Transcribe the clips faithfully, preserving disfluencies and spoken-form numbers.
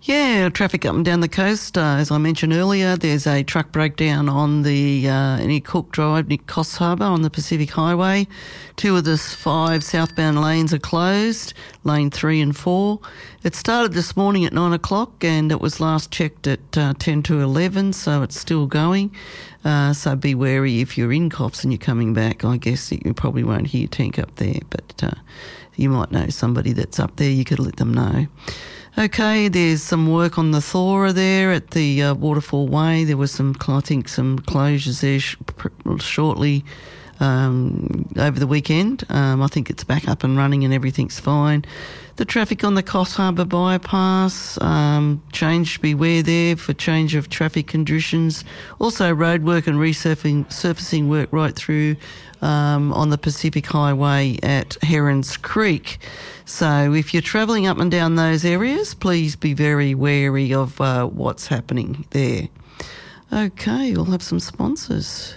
Yeah, traffic up and down the coast. Uh, as I mentioned earlier, there's a truck breakdown on the uh, near Cook Drive, near Coffs Harbour on the Pacific Highway. Two of the five southbound lanes are closed, lane three and four. It started this morning at nine o'clock and it was last checked at uh, ten to eleven, so it's still going. Uh, so be wary if you're in Coffs and you're coming back. I guess you probably won't hear tank up there, but uh, you might know somebody that's up there. You could let them know. Okay, there's some work on the Thora there at the uh, Waterfall Way. There was some, I think, some closures there sh- pr- shortly um, over the weekend. Um, I think it's back up and running and everything's fine. The traffic on the Coffs Harbour bypass, um, change, beware there for change of traffic conditions. Also road work and resurfacing surfacing work right through um, on the Pacific Highway at Herons Creek. So if you're travelling up and down those areas, please be very wary of uh, what's happening there. Okay, we'll have some sponsors.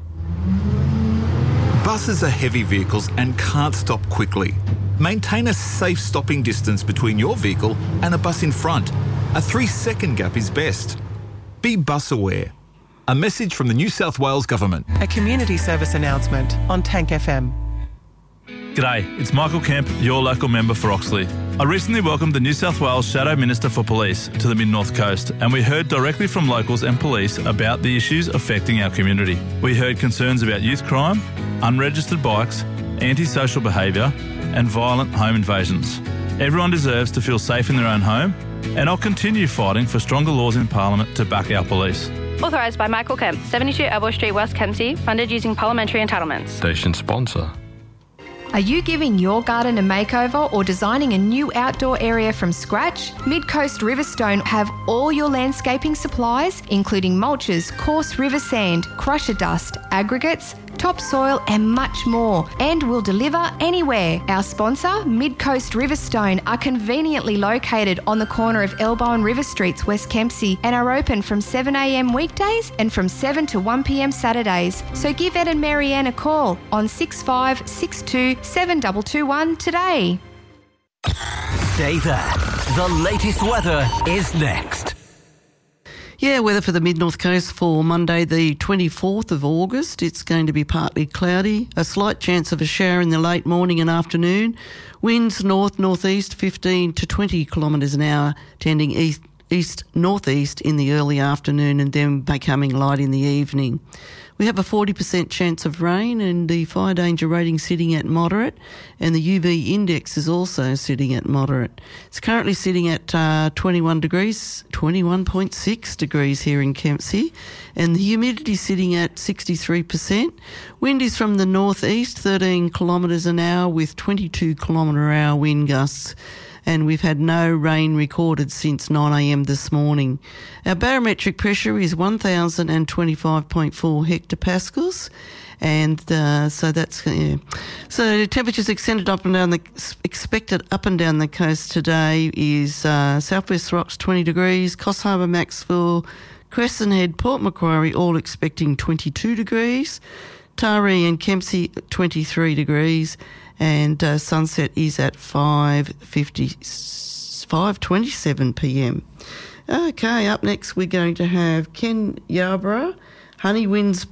Buses are heavy vehicles and can't stop quickly. Maintain a safe stopping distance between your vehicle and a bus in front. A three-second gap is best. Be bus aware. A message from the New South Wales Government. A community service announcement on Tank F M. G'day, it's Michael Kemp, your local member for Oxley. I recently welcomed the New South Wales Shadow Minister for Police to the Mid-North Coast, and we heard directly from locals and police about the issues affecting our community. We heard concerns about youth crime, unregistered bikes, antisocial behaviour and violent home invasions. Everyone deserves to feel safe in their own home, and I'll continue fighting for stronger laws in Parliament to back our police. Authorised by Michael Kemp, seventy-two Alboy Street, West Kempsey, funded using parliamentary entitlements. Station sponsor. Are you giving your garden a makeover or designing a new outdoor area from scratch? Mid-Coast Riverstone have all your landscaping supplies, including mulches, coarse river sand, crusher dust, aggregates, topsoil and much more, and will deliver anywhere. Our sponsor, Mid-Coast Riverstone, are conveniently located on the corner of Elbow and River Streets, West Kempsey, and are open from seven a m weekdays and from seven to one p m Saturdays. So give Ed and Marianne a call on six five six two seven two two one today. Stay there. The latest weather is next. Yeah, weather for the Mid-North Coast for Monday the twenty-fourth of August. It's going to be partly cloudy, a slight chance of a shower in the late morning and afternoon. Winds north-northeast fifteen to twenty kilometres an hour, tending east east-northeast in the early afternoon and then becoming light in the evening. We have a forty percent chance of rain and the fire danger rating sitting at moderate, and the U V index is also sitting at moderate. It's currently sitting at uh, twenty-one degrees, twenty-one point six degrees here in Kempsey, and the humidity sitting at sixty-three percent. Wind is from the northeast, thirteen kilometres an hour with twenty-two kilometre an hour wind gusts. And we've had no rain recorded since nine a m this morning. Our barometric pressure is one thousand twenty-five point four hectopascals, and uh, so that's yeah. So temperatures extended up and down the expected up and down the coast today is uh, Southwest Rocks twenty degrees, Coffs Harbour, Maxwell, Crescent Head, Port Macquarie all expecting twenty-two degrees, Taree and Kempsey twenty-three degrees. And uh, sunset is at five fifty, five twenty-seven p m. Okay, up next we're going to have Ken Yarborough, Honey Winds